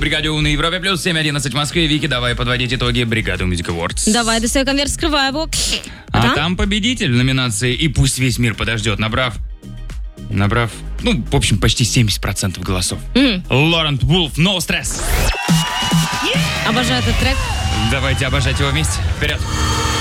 бригаде У на Европе плюс 7:11 в Москве. Вики, давай подводить итоги бригады Music Awards. Давай, достаю конверт, скрываю его. А там победитель в номинации «И пусть весь мир подождет», набрав, в общем, почти 70% голосов. Лорент Вулф, «No Stress». Обожаю этот трек. Давайте обожать его вместе. Вперед.